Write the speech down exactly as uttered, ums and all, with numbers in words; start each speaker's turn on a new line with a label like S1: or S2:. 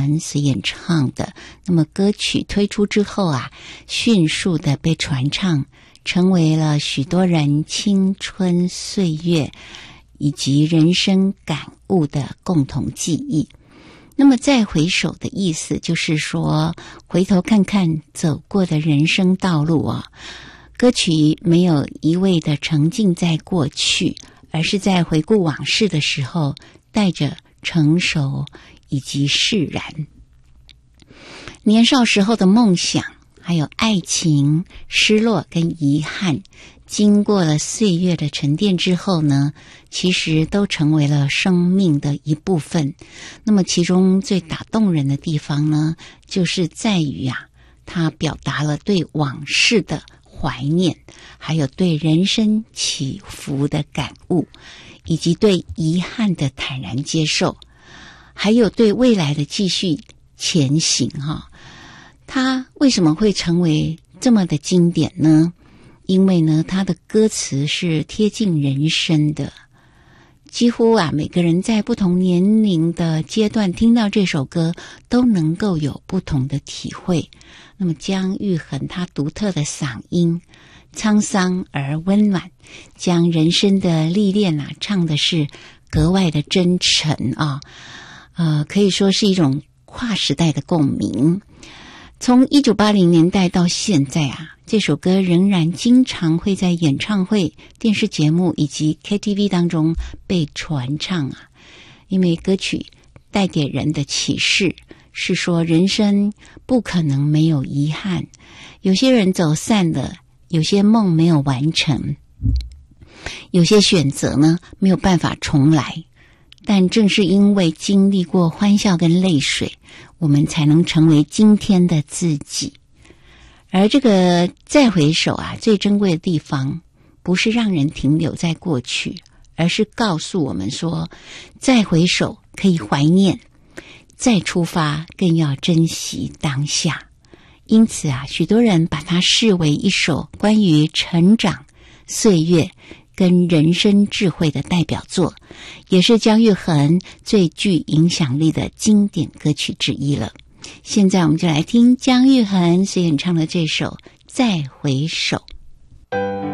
S1: 恒所演唱的。那么歌曲推出之后啊，迅速的被传唱，成为了许多人青春岁月以及人生感悟的共同记忆。那么再回首的意思就是说，回头看看走过的人生道路啊，歌曲没有一味的沉浸在过去，而是在回顾往事的时候带着成熟以及释然。年少时候的梦想还有爱情、失落跟遗憾，经过了岁月的沉淀之后呢，其实都成为了生命的一部分。那么其中最打动人的地方呢，就是在于啊，它表达了对往事的怀念，还有对人生起伏的感悟，以及对遗憾的坦然接受，还有对未来的继续前行哈。它为什么会成为这么的经典呢？因为呢，它的歌词是贴近人生的，几乎啊每个人在不同年龄的阶段听到这首歌都能够有不同的体会。那么姜育恒他独特的嗓音，沧桑而温暖，将人生的历练啊唱的是格外的真诚啊，呃，可以说是一种跨时代的共鸣。从一九八零年代到现在啊，这首歌仍然经常会在演唱会、电视节目以及 K T V 当中被传唱啊。因为歌曲带给人的启示是说，人生不可能没有遗憾，有些人走散了，有些梦没有完成，有些选择呢没有办法重来。但正是因为经历过欢笑跟泪水，我们才能成为今天的自己。而这个再回首啊，最珍贵的地方不是让人停留在过去，而是告诉我们说，再回首可以怀念，再出发更要珍惜当下。因此啊，许多人把它视为一首关于成长、岁月跟人生智慧的代表作，也是姜育恒最具影响力的经典歌曲之一了。现在我们就来听姜育恒所演唱的这首《再回首》。